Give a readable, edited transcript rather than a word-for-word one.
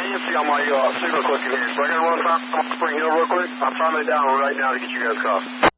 can see on my signal clicking here, so I got to run past Spring Hill real quick. I'm timing it down right now to get you guys across.